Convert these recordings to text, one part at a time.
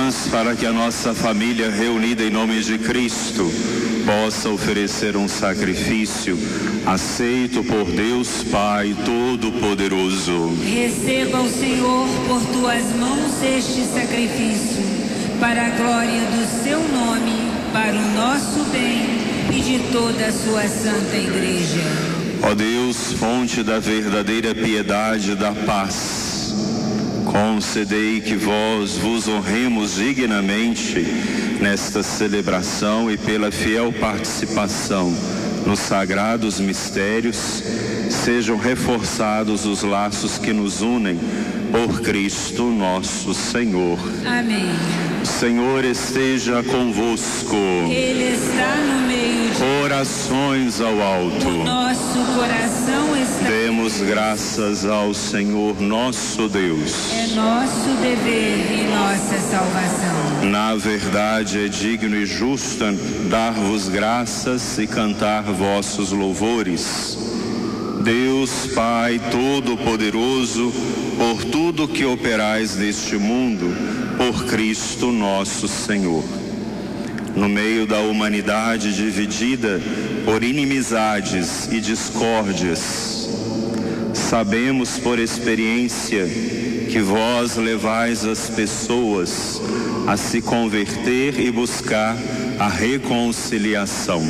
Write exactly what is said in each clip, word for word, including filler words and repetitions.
Mas para que a nossa família reunida em nome de Cristo possa oferecer um sacrifício aceito por Deus Pai Todo-Poderoso. Receba o Senhor por tuas mãos este sacrifício, para a glória do seu nome, para o nosso bem e de toda a sua santa igreja. Ó Deus, fonte da verdadeira piedade e da paz, concedei que vós vos honremos dignamente nesta celebração e pela fiel participação nos sagrados mistérios, sejam reforçados os laços que nos unem por Cristo nosso Senhor. Amém. O Senhor esteja convosco. Ele está no meio de Orações ao alto. o nosso coração está. Demos graças ao Senhor nosso Deus. É nosso dever e nossa salvação. Na verdade é digno e justo dar-vos graças e cantar vossos louvores. Deus Pai Todo-Poderoso, por tudo que operais neste mundo, por Cristo nosso Senhor. No meio da humanidade dividida por inimizades e discórdias, sabemos por experiência que vós levais as pessoas a se converter e buscar a reconciliação.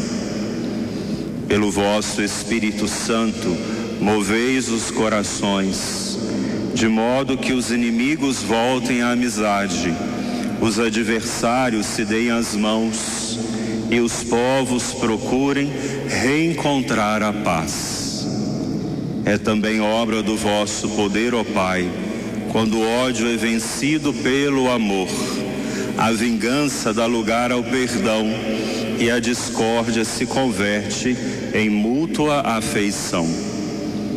Pelo vosso Espírito Santo, moveis os corações, de modo que os inimigos voltem à amizade, os adversários se deem as mãos e os povos procurem reencontrar a paz. É também obra do vosso poder, ó Pai, quando o ódio é vencido pelo amor, a vingança dá lugar ao perdão e a discórdia se converte em mútua afeição.